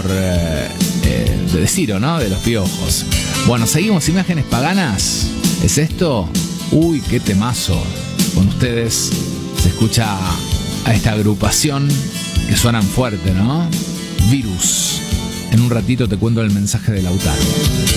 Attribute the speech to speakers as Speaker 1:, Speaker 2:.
Speaker 1: de Ciro, ¿no? De Los Piojos. Bueno, seguimos. Imágenes Paganas. ¿Es esto? Uy, qué temazo. Con ustedes se escucha a esta agrupación que suenan fuerte, ¿no? Virus. En un ratito te cuento el mensaje de Lautaro.